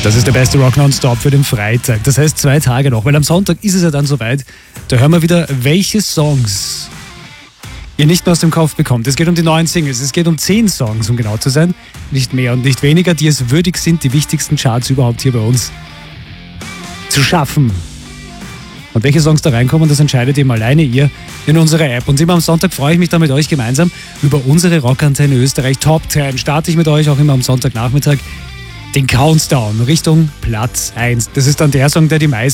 Das ist der beste Rock Nonstop für den Freitag. Das heißt 2 Tage noch, weil am Sonntag ist es ja dann soweit. Da hören wir wieder, welche Songs ihr nicht mehr aus dem Kopf bekommt. Es geht um die neuen Singles. Es geht um 10 Songs, um genau zu sein. Nicht mehr und nicht weniger, die es würdig sind, die wichtigsten Charts überhaupt hier bei uns zu schaffen. Und welche Songs da reinkommen, das entscheidet eben alleine ihr in unserer App. Und immer am Sonntag freue ich mich dann mit euch gemeinsam über unsere Rockantenne Österreich Top 10. Starte ich mit euch auch immer am Sonntagnachmittag den Countdown Richtung Platz 1. Das ist dann der Song, der die meisten